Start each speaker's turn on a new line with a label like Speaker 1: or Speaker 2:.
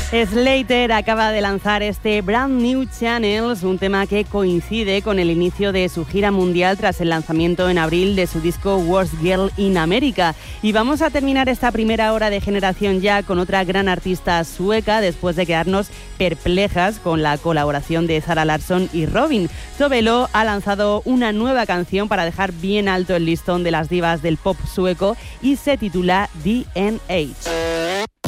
Speaker 1: Slater acaba de lanzar este Brand New Channels, un tema que coincide con el inicio de su gira mundial tras el lanzamiento en abril de su disco Worst Girl in America. Y vamos a terminar esta primera hora de Generación Ya con otra gran artista sueca después de quedarnos perplejas con la colaboración de Zara Larsson y Robin. Tove Lo ha lanzado una nueva canción para dejar bien alto el listón de las divas del pop sueco y se titula DNH.